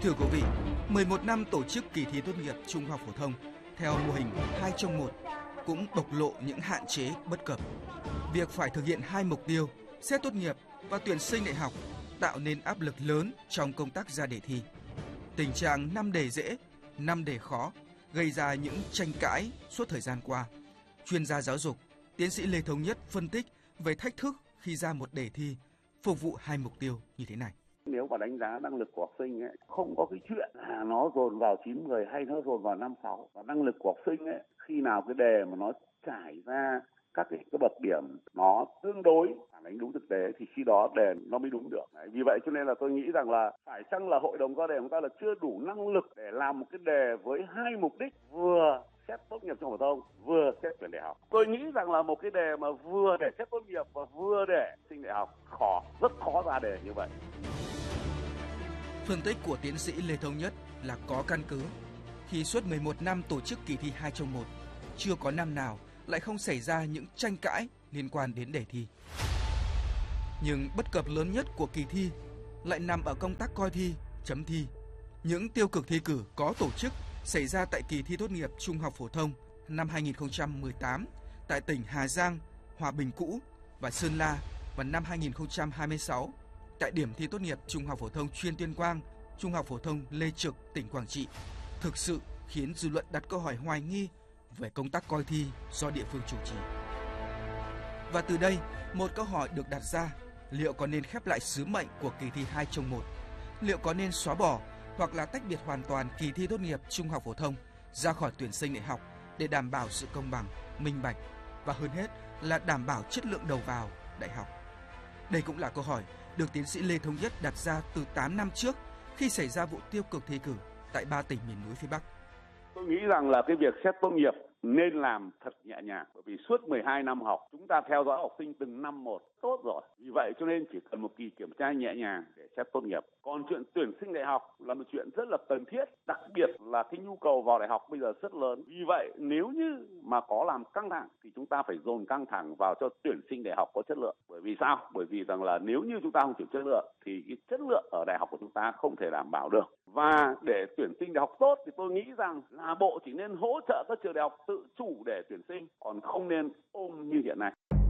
Thưa quý vị, 11 năm tổ chức kỳ thi tốt nghiệp trung học phổ thông theo mô hình 2 trong 1 cũng bộc lộ những hạn chế bất cập. Việc phải thực hiện 2 mục tiêu, xét tốt nghiệp và tuyển sinh đại học tạo nên áp lực lớn trong công tác ra đề thi. Tình trạng 5 đề dễ, 5 đề khó gây ra những tranh cãi suốt thời gian qua. Chuyên gia giáo dục, tiến sĩ Lê Thống Nhất phân tích về thách thức khi ra một đề thi phục vụ 2 mục tiêu như thế này. Nếu mà đánh giá năng lực của học sinh ấy, không có cái chuyện là nó dồn vào 9-10 hay nó dồn vào 5-6. Và năng lực của học sinh ấy, khi nào cái đề mà nó trải ra các cái bậc điểm nó tương đối phản ánh đúng thực tế thì khi đó đề nó mới đúng được. Đấy, vì vậy cho nên là tôi nghĩ rằng là phải chăng là hội đồng ra đề của chúng ta là chưa đủ năng lực để làm một cái đề với 2 mục đích, vừa xét tốt nghiệp trung học phổ thông vừa xét tuyển đại học. Tôi nghĩ rằng là một cái đề mà vừa để xét tốt nghiệp và vừa để sinh đại học rất khó ra đề như vậy. Phân tích của tiến sĩ Lê Thống Nhất là có căn cứ. Khi suốt 11 năm tổ chức kỳ thi 2 trong 1, chưa có năm nào lại không xảy ra những tranh cãi liên quan đến đề thi. Nhưng bất cập lớn nhất của kỳ thi lại nằm ở công tác coi thi, chấm thi. Những tiêu cực thi cử có tổ chức xảy ra tại kỳ thi tốt nghiệp trung học phổ thông năm 2018 tại tỉnh Hà Giang, Hòa Bình cũ và Sơn La và năm 2026 tại điểm thi tốt nghiệp trung học phổ thông chuyên Tuyên Quang, trung học phổ thông Lê Trực, tỉnh Quảng Trị, thực sự khiến dư luận đặt câu hỏi hoài nghi về công tác coi thi do địa phương chủ trì. Và từ đây, một câu hỏi được đặt ra, liệu có nên khép lại sứ mệnh của kỳ thi 2 trong 1? Liệu có nên xóa bỏ hoặc là tách biệt hoàn toàn kỳ thi tốt nghiệp trung học phổ thông ra khỏi tuyển sinh đại học để đảm bảo sự công bằng, minh bạch và hơn hết là đảm bảo chất lượng đầu vào đại học? Đây cũng là câu hỏi được tiến sĩ Lê Thống Nhất đặt ra từ 8 năm trước khi xảy ra vụ tiêu cực thi cử tại 3 tỉnh miền núi phía Bắc. Tôi nghĩ rằng là cái việc xét tốt nghiệp nên làm thật nhẹ nhàng, bởi vì suốt 12 năm học chúng ta theo dõi học sinh từng năm một tốt rồi. Vì vậy cho nên chỉ cần một kỳ kiểm tra nhẹ nhàng để xét tốt nghiệp. Còn chuyện tuyển sinh đại học là một chuyện rất là cần thiết, đặc biệt là cái nhu cầu vào đại học bây giờ rất lớn. Vì vậy nếu như mà có làm căng thẳng thì chúng ta phải dồn căng thẳng vào cho tuyển sinh đại học có chất lượng. Bởi vì sao? Bởi vì rằng là nếu như chúng ta không chịu chất lượng thì cái chất lượng ở đại học của chúng ta không thể đảm bảo được. Và để tuyển sinh đại học tốt thì tôi nghĩ rằng là Bộ chỉ nên hỗ trợ các trường đại học tự chủ để tuyển sinh, còn không nên ôm như hiện nay.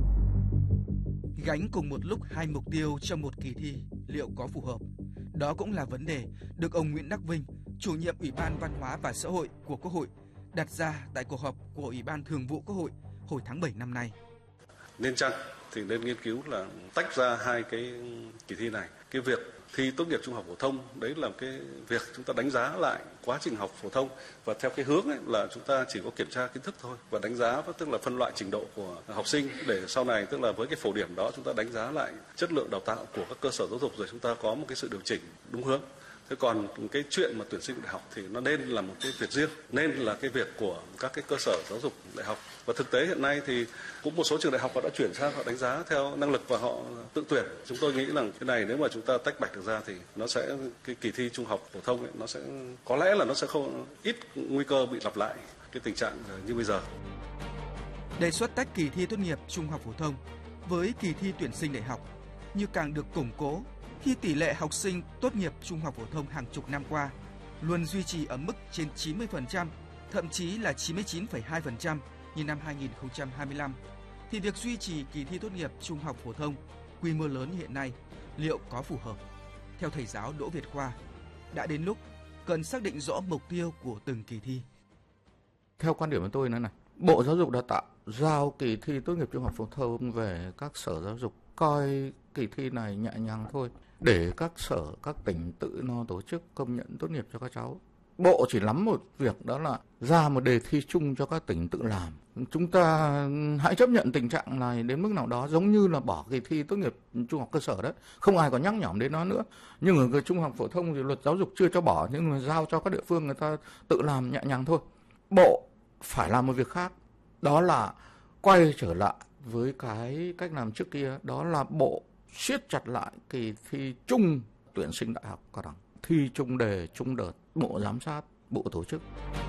Gánh cùng một lúc 2 mục tiêu trong một kỳ thi liệu có phù hợp? Đó cũng là vấn đề được ông Nguyễn Đắc Vinh, chủ nhiệm Ủy ban Văn hóa và Xã hội của Quốc hội, đặt ra tại cuộc họp của Ủy ban Thường vụ Quốc hội hồi tháng 7 năm nay. Nên chăng thì nên nghiên cứu là tách ra 2 cái kỳ thi này. Cái việc thi tốt nghiệp trung học phổ thông đấy là cái việc chúng ta đánh giá lại quá trình học phổ thông, và theo cái hướng ấy là chúng ta chỉ có kiểm tra kiến thức thôi và đánh giá, tức là phân loại trình độ của học sinh để sau này, tức là với cái phổ điểm đó chúng ta đánh giá lại chất lượng đào tạo của các cơ sở giáo dục, rồi chúng ta có một cái sự điều chỉnh đúng hướng. Thế còn cái chuyện mà tuyển sinh đại học thì nó nên là một cái việc riêng, nên là cái việc của các cái cơ sở giáo dục đại học. Và thực tế hiện nay thì cũng một số trường đại học họ đã chuyển sang họ đánh giá theo năng lực và họ tự tuyển. Chúng tôi nghĩ rằng cái này nếu mà chúng ta tách bạch được ra thì nó sẽ, cái kỳ thi trung học phổ thông ấy, nó sẽ có lẽ là nó sẽ không ít nguy cơ bị lặp lại cái tình trạng như bây giờ. Đề xuất tách kỳ thi tốt nghiệp trung học phổ thông với kỳ thi tuyển sinh đại học như càng được củng cố khi tỷ lệ học sinh tốt nghiệp trung học phổ thông hàng chục năm qua luôn duy trì ở mức trên 90%, thậm chí là 99,2% như năm 2025, thì việc duy trì kỳ thi tốt nghiệp trung học phổ thông quy mô lớn như hiện nay liệu có phù hợp? Theo thầy giáo Đỗ Việt Khoa, đã đến lúc cần xác định rõ mục tiêu của từng kỳ thi. Theo quan điểm của tôi này, Bộ Giáo dục Đào tạo giao kỳ thi tốt nghiệp trung học phổ thông về các sở giáo dục coi kỳ thi này nhẹ nhàng thôi, để các sở, các tỉnh tự nó tổ chức công nhận tốt nghiệp cho các cháu. Bộ chỉ nắm một việc, đó là ra một đề thi chung cho các tỉnh tự làm. Chúng ta hãy chấp nhận tình trạng này đến mức nào đó, giống như là bỏ kỳ thi tốt nghiệp trung học cơ sở đấy, không ai còn nhắc nhỏm đến nó nữa. Nhưng ở cái trung học phổ thông thì luật giáo dục chưa cho bỏ, nhưng mà giao cho các địa phương người ta tự làm nhẹ nhàng thôi. Bộ phải làm một việc khác, đó là quay trở lại với cái cách làm trước kia, đó là Bộ siết chặt lại kỳ thi chung tuyển sinh đại học cao đẳng, thi chung đề, chung đợt, Bộ giám sát, Bộ tổ chức.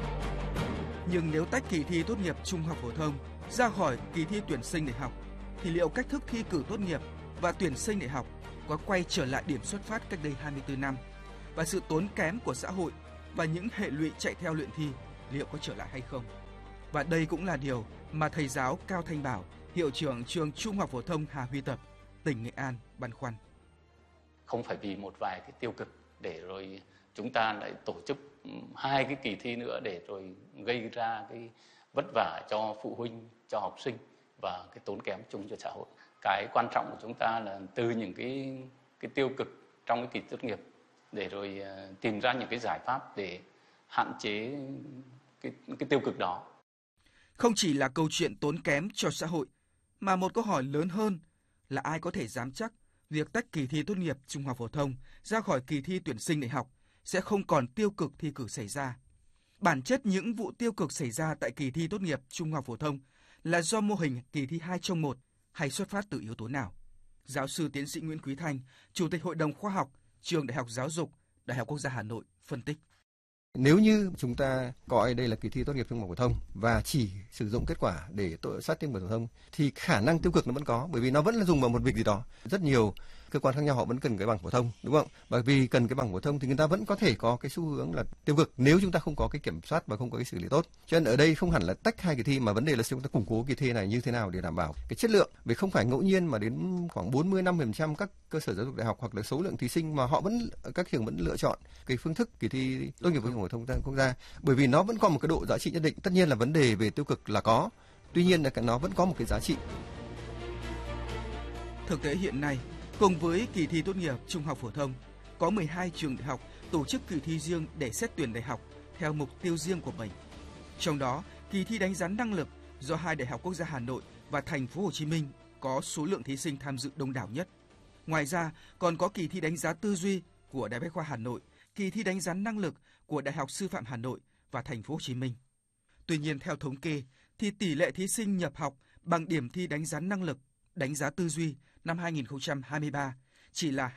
Nhưng nếu tách kỳ thi tốt nghiệp trung học phổ thông ra khỏi kỳ thi tuyển sinh đại học, thì liệu cách thức thi cử tốt nghiệp và tuyển sinh đại học có quay trở lại điểm xuất phát cách đây 24 năm, và sự tốn kém của xã hội và những hệ lụy chạy theo luyện thi liệu có trở lại hay không. Và đây cũng là điều mà thầy giáo Cao Thanh Bảo, hiệu trưởng trường Trung học phổ thông Hà Huy Tập, tỉnh Nghệ An băn khoăn. Không phải vì một vài cái tiêu cực để rồi chúng ta lại tổ chức 2 cái kỳ thi nữa để rồi gây ra cái vất vả cho phụ huynh, cho học sinh và cái tốn kém chung cho xã hội. Cái quan trọng của chúng ta là từ những cái tiêu cực trong cái kỳ tốt nghiệp để rồi tìm ra những cái giải pháp để hạn chế cái tiêu cực đó. Không chỉ là câu chuyện tốn kém cho xã hội, mà một câu hỏi lớn hơn là ai có thể dám chắc việc tách kỳ thi tốt nghiệp trung học phổ thông ra khỏi kỳ thi tuyển sinh đại học sẽ không còn tiêu cực thi cử xảy ra. Bản chất những vụ tiêu cực xảy ra tại kỳ thi tốt nghiệp trung học phổ thông là do mô hình kỳ thi 2 trong 1 hay xuất phát từ yếu tố nào? Giáo sư tiến sĩ Nguyễn Quý Thanh, Chủ tịch Hội đồng Khoa học, Trường Đại học Giáo dục, Đại học Quốc gia Hà Nội phân tích. Nếu như chúng ta coi đây là kỳ thi tốt nghiệp trung học phổ thông và chỉ sử dụng kết quả để xét tuyển phổ thông thì khả năng tiêu cực nó vẫn có, bởi vì nó vẫn là dùng vào một việc gì đó. Rất nhiều cơ quan khác nhau họ vẫn cần cái bằng phổ thông, đúng không? Bởi vì cần cái bằng phổ thông thì người ta vẫn có thể có cái xu hướng là tiêu cực nếu chúng ta không có cái kiểm soát và không có cái xử lý tốt. Cho nên ở đây không hẳn là tách hai kỳ thi, mà vấn đề là chúng ta củng cố kỳ thi này như thế nào để đảm bảo cái chất lượng. Vì không phải ngẫu nhiên mà đến khoảng 45% các cơ sở giáo dục đại học hoặc là số lượng thí sinh mà các trường vẫn lựa chọn cái phương thức kỳ thi tốt nghiệp trung học phổ thông quốc gia, bởi vì nó vẫn có một cái độ giá trị nhất định. Tất nhiên là vấn đề về tiêu cực là có, tuy nhiên là nó vẫn có một cái giá trị. Thực tế hiện nay, cùng với kỳ thi tốt nghiệp trung học phổ thông, có 12 trường đại học tổ chức kỳ thi riêng để xét tuyển đại học theo mục tiêu riêng của mình. Trong đó, kỳ thi đánh giá năng lực do 2 đại học quốc gia Hà Nội và Thành phố Hồ Chí Minh có số lượng thí sinh tham dự đông đảo nhất. Ngoài ra, còn có kỳ thi đánh giá tư duy của Đại Bách khoa Hà Nội, kỳ thi đánh giá năng lực của Đại học Sư phạm Hà Nội và Thành phố Hồ Chí Minh. Tuy nhiên, theo thống kê, thì tỷ lệ thí sinh nhập học bằng điểm thi đánh giá năng lực, đánh giá tư duy năm 2023 chỉ là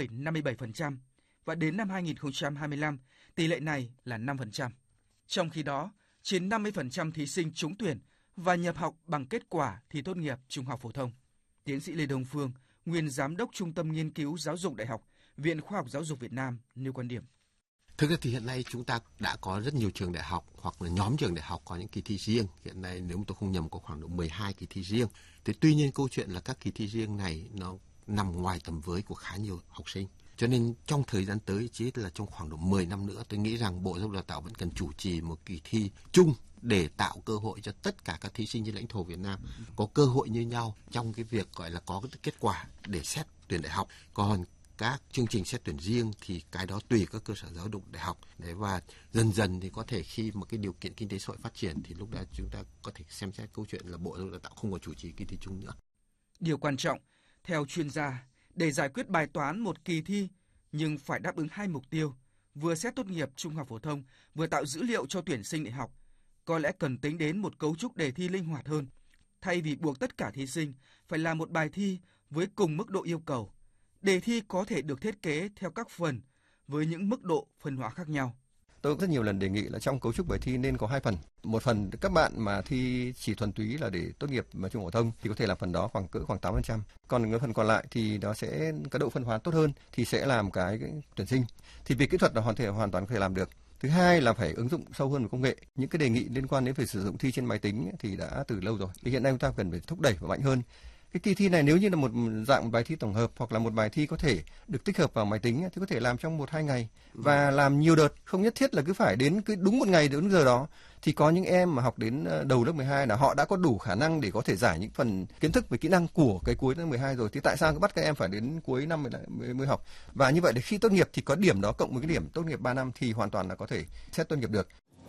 2,57% và đến năm 2025 tỷ lệ này là 5%. Trong khi đó, trên 50% thí sinh trúng tuyển và nhập học bằng kết quả thi tốt nghiệp trung học phổ thông. Tiến sĩ Lê Đông Phương, nguyên giám đốc Trung tâm Nghiên cứu Giáo dục Đại học, Viện Khoa học Giáo dục Việt Nam nêu quan điểm. Thực ra thì hiện nay chúng ta đã có rất nhiều trường đại học hoặc là nhóm trường đại học có những kỳ thi riêng. Hiện nay nếu mà tôi không nhầm có khoảng độ 12 kỳ thi riêng. Thì tuy nhiên câu chuyện là các kỳ thi riêng này nó nằm ngoài tầm với của khá nhiều học sinh. Cho nên trong thời gian tới, chỉ là trong khoảng độ 10 năm nữa, tôi nghĩ rằng Bộ Giáo dục Đào tạo vẫn cần chủ trì một kỳ thi chung để tạo cơ hội cho tất cả các thí sinh trên lãnh thổ Việt Nam có cơ hội như nhau trong cái việc gọi là có cái kết quả để xét tuyển đại học. Còn các chương trình xét tuyển riêng thì cái đó tùy các cơ sở giáo dục đại học. Đấy, và dần dần thì có thể khi mà cái điều kiện kinh tế xã hội phát triển thì lúc đó chúng ta có thể xem xét câu chuyện là Bộ Giáo dục Đào tạo không còn chủ trì kỳ thi chung nữa. Điều quan trọng, theo chuyên gia, để giải quyết bài toán một kỳ thi nhưng phải đáp ứng 2 mục tiêu, vừa xét tốt nghiệp trung học phổ thông, vừa tạo dữ liệu cho tuyển sinh đại học, có lẽ cần tính đến một cấu trúc đề thi linh hoạt hơn. Thay vì buộc tất cả thí sinh phải làm một bài thi với cùng mức độ yêu cầu, đề thi có thể được thiết kế theo các phần với những mức độ phân hóa khác nhau. Tôi cũng rất nhiều lần đề nghị là trong cấu trúc bài thi nên có 2 phần. Một phần các bạn mà thi chỉ thuần túy là để tốt nghiệp mà trung học phổ thông thì có thể làm phần đó khoảng 8%. Còn cái phần còn lại thì nó sẽ cái độ phân hóa tốt hơn thì sẽ làm cái tuyển sinh. Thì về kỹ thuật là hoàn toàn có thể làm được. Thứ hai là phải ứng dụng sâu hơn vào công nghệ. Những cái đề nghị liên quan đến việc sử dụng thi trên máy tính thì đã từ lâu rồi. Thì hiện nay chúng ta cần phải thúc đẩy và mạnh hơn. Cái kỳ thi này nếu như là một dạng bài thi tổng hợp hoặc là một bài thi có thể được tích hợp vào máy tính thì có thể làm trong 1-2 ngày và làm nhiều đợt, không nhất thiết là cứ phải đến cứ đúng một ngày đúng giờ đó. Thì có những em mà học đến đầu lớp 12 là họ đã có đủ khả năng để có thể giải những phần kiến thức về kỹ năng của cái cuối lớp 12 rồi, thì tại sao cứ bắt các em phải đến cuối năm mới học? Và như vậy để khi tốt nghiệp thì có điểm đó cộng với cái điểm tốt nghiệp 3 năm thì hoàn toàn là có thể xét tốt nghiệp được.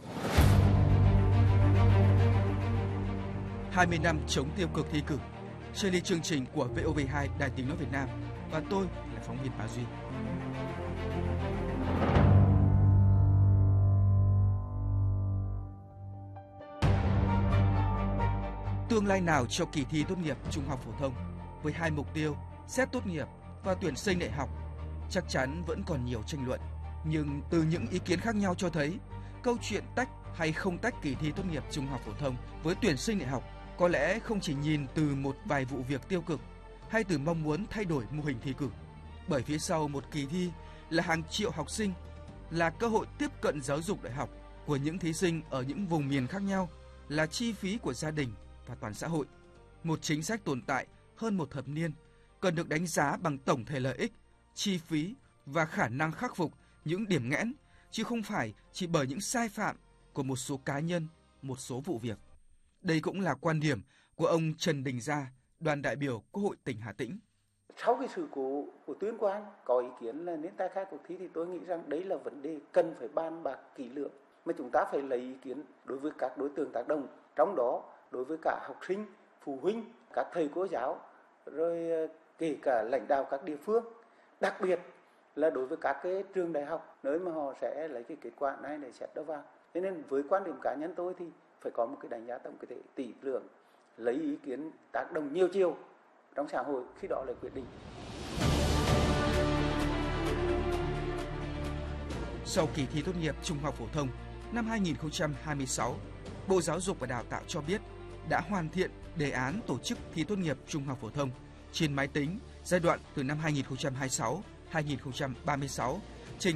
20 năm chống tiêu cực thi cử. Đây là chương trình của VOV2 Đài Tiếng nói Việt Nam và tôi là phóng viên Bá Duy. Tương lai nào cho kỳ thi tốt nghiệp trung học phổ thông với 2 mục tiêu xét tốt nghiệp và tuyển sinh đại học chắc chắn vẫn còn nhiều tranh luận, nhưng từ những ý kiến khác nhau cho thấy câu chuyện tách hay không tách kỳ thi tốt nghiệp trung học phổ thông với tuyển sinh đại học có lẽ không chỉ nhìn từ một vài vụ việc tiêu cực hay từ mong muốn thay đổi mô hình thi cử, bởi phía sau một kỳ thi là hàng triệu học sinh là cơ hội tiếp cận giáo dục đại học của những thí sinh ở những vùng miền khác nhau, là chi phí của gia đình và toàn xã hội. Một chính sách tồn tại hơn một thập niên cần được đánh giá bằng tổng thể lợi ích, chi phí và khả năng khắc phục những điểm nghẽn, chứ không phải chỉ bởi những sai phạm của một số cá nhân, một số vụ việc. Đây cũng là quan điểm của ông Trần Đình Gia, đoàn đại biểu Quốc hội tỉnh Hà Tĩnh. Sau cái sự cố của Tuyên Quang có ý kiến là nên tái khai cuộc thi thì tôi nghĩ rằng đấy là vấn đề cần phải bàn bạc kỹ lưỡng, mà chúng ta phải lấy ý kiến đối với các đối tượng tác động, trong đó đối với cả học sinh, phụ huynh, các thầy cô giáo, rồi kể cả lãnh đạo các địa phương, đặc biệt là đối với các cái trường đại học nơi mà họ sẽ lấy cái kết quả này để xét đầu vào. Cho nên với quan điểm cá nhân tôi thì phải có một cái đánh giá tổng thể tỷ lượng, lấy ý kiến tác động nhiều chiều trong xã hội, khi đó là quyết định. Sau kỳ thi tốt nghiệp trung học phổ thông năm 2026, Bộ Giáo dục và Đào tạo cho biết đã hoàn thiện đề án tổ chức thi tốt nghiệp trung học phổ thông trên máy tính giai đoạn từ năm 2026-2036